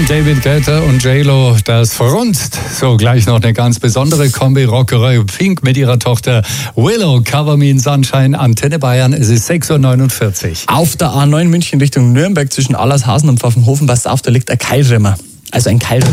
David Guetta und J-Lo, das verrunzt. So, gleich noch eine ganz besondere Kombi-Rockerei. Pink mit ihrer Tochter Willow, Cover Me in Sunshine, Antenne Bayern. Es ist 6:49 Uhr. Auf der A9 München Richtung Nürnberg zwischen Allershausen und Pfaffenhofen, passt auf, da liegt ein Keilriemen. Also ein Keilriemen.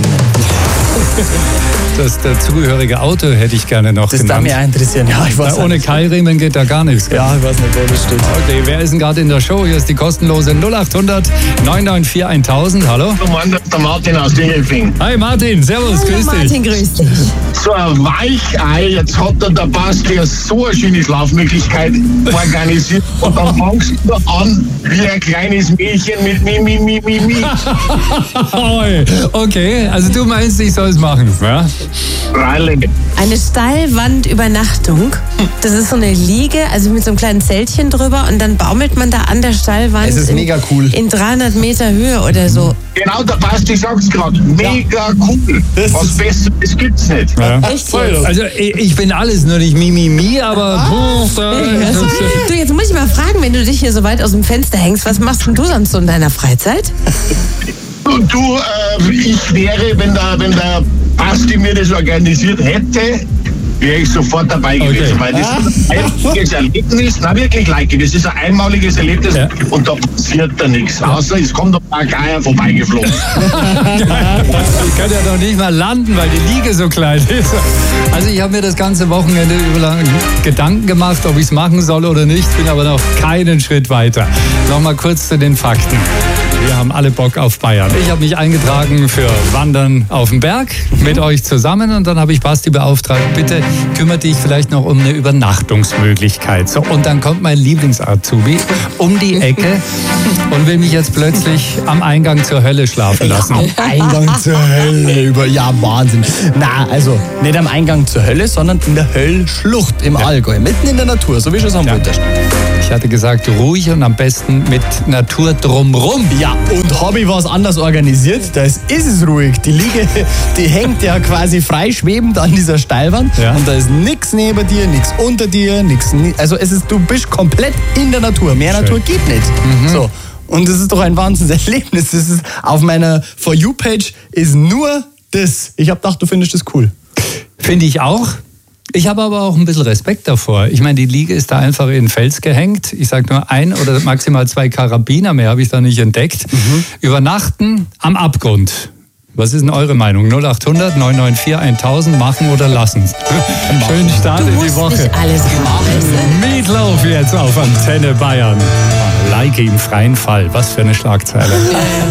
Das dazugehörige Auto hätte ich gerne noch Das genannt. darf mich auch interessieren. Ja, ich weiß Ohne Keilriemen geht da gar nichts. Ja, ich weiß nicht, wo das steht. Okay, wer ist denn gerade in der Show? Hier ist die kostenlose 0800 994 1000. Hallo? Der Martin aus Dingelfing. Hi Martin, servus, Hallo grüß Martin, dich. grüß dich. So ein Weichei, jetzt hat der Basti so eine schöne Schlafmöglichkeit organisiert. Und dann fangst du an wie ein kleines Mädchen mit Mi. Okay, also du meinst, ich soll es machen, ja? Freilich. Eine Steilwandübernachtung. Das ist so eine Liege, also mit so einem kleinen Zeltchen drüber und dann baumelt man da an der Steilwand. Es ist mega cool. In 300 Meter Höhe oder so. Genau, der Basti sagt's gerade. Mega cool. Was Besseres gibt's nicht. Ja. Echt jetzt? Also ich bin alles, nur nicht Mi, aber... Du, jetzt muss ich mal fragen, wenn du dich hier so weit aus dem Fenster hängst, was machst denn du sonst so in deiner Freizeit? Du, ich wäre, wenn der Basti mir das organisiert hätte, wäre ich sofort dabei gewesen, weil das ist ein einmaliges Erlebnis. Na wirklich, Leike, das ist ein einmaliges Erlebnis und da passiert da nichts. Außer es kommt ein Geier vorbeigeflogen. Ich kann ja noch nicht mal landen, weil die Liege so klein ist. Also ich habe mir das ganze Wochenende über Gedanken gemacht, ob ich es machen soll oder nicht, bin aber noch keinen Schritt weiter. Nochmal kurz zu den Fakten. Wir haben alle Bock auf Bayern. Ich habe mich eingetragen für Wandern auf dem Berg mit euch zusammen und dann habe ich Basti beauftragt, bitte kümmere dich vielleicht noch um eine Übernachtungsmöglichkeit. So, und dann kommt mein Lieblings-Azubi um die Ecke und will mich jetzt plötzlich am Eingang zur Hölle schlafen lassen. Eingang zur Hölle. Ja, Wahnsinn. Na, also nicht am Eingang zur Hölle, sondern in der Höllschlucht im Allgäu. Mitten in der Natur, so wie schon am Winter. Ich hatte gesagt, ruhig und am besten mit Natur drumrum. Ja, und habe ich was anders organisiert, da ist es ruhig. Die Liege, die hängt ja quasi frei schwebend an dieser Steilwand und da ist nichts neben dir, nichts unter dir, nichts. Also du bist komplett in der Natur. Mehr Natur gibt nicht. So. Und das ist doch ein Wahnsinnserlebnis. Das ist auf meiner For You-Page ist nur das. Ich habe gedacht, du findest das cool. Finde ich auch. Ich habe aber auch ein bisschen Respekt davor. Ich meine, die Liege ist da einfach in den Fels gehängt. Ich sage nur 1 oder maximal 2 Karabiner, mehr habe ich da nicht entdeckt. Übernachten am Abgrund. Was ist denn eure Meinung? 0800 994 1000, machen oder lassen? Schönen Start in die Woche. Nicht alles machen. Meatloaf jetzt auf Antenne Bayern. Like im freien Fall. Was für eine Schlagzeile.